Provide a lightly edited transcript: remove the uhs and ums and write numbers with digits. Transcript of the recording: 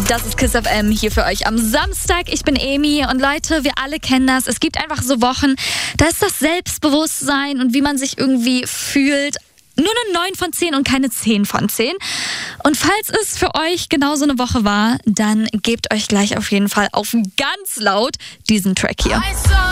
Das ist Kiss FM hier für euch am Samstag. Ich bin Amy und Leute, wir alle kennen das. Es gibt einfach so Wochen, da ist das Selbstbewusstsein und wie man sich irgendwie fühlt nur eine 9 von 10 und keine 10 von 10. Und falls es für euch genau so eine Woche war, dann gebt euch gleich auf jeden Fall auf ganz laut diesen Track hier.